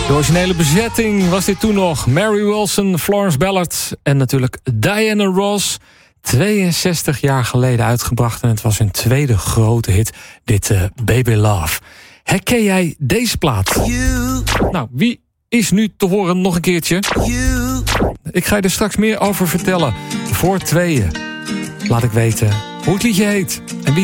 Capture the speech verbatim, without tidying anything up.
De originele bezetting was dit toen nog. Mary Wilson, Florence Ballard en natuurlijk Diana Ross. tweeënzestig jaar geleden uitgebracht en het was hun tweede grote hit. Dit uh, Baby Love. Herken jij deze plaat? You. Nou, wie is nu te horen nog een keertje? You. Ik ga je er straks meer over vertellen. Voor tweeën. Laat ik weten hoe het liedje heet. En wie